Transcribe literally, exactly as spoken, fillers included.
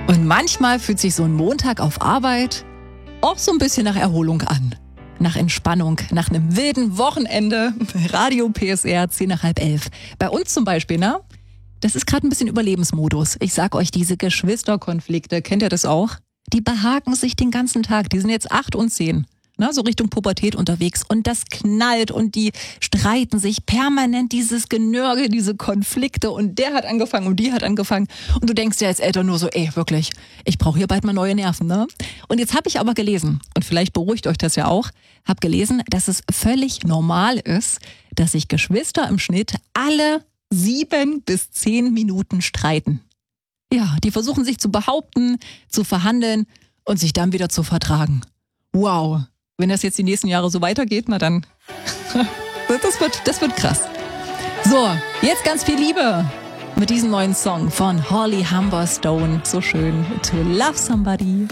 Und manchmal fühlt sich so ein Montag auf Arbeit auch so ein bisschen nach Erholung an. Nach Entspannung, nach einem wilden Wochenende. Radio P S R, zehn nach halb elf. Bei uns zum Beispiel, ne? Das ist gerade ein bisschen Überlebensmodus. Ich sag euch, diese Geschwisterkonflikte, kennt ihr das auch? Die behaken sich den ganzen Tag. Die sind jetzt acht und zehn. Na, so Richtung Pubertät unterwegs und das knallt und die streiten sich permanent, dieses Genörge, diese Konflikte und der hat angefangen und die hat angefangen und du denkst dir als Eltern nur so, ey, wirklich, ich brauche hier bald mal neue Nerven, ne? Und jetzt habe ich aber gelesen und vielleicht beruhigt euch das ja auch, habe gelesen, dass es völlig normal ist, dass sich Geschwister im Schnitt alle sieben bis zehn Minuten streiten. Ja, die versuchen sich zu behaupten, zu verhandeln und sich dann wieder zu vertragen. Wow. Wenn das jetzt die nächsten Jahre so weitergeht, na dann, das wird, das wird krass. So, jetzt ganz viel Liebe mit diesem neuen Song von Holly Humberstone. So schön, To Love Somebody.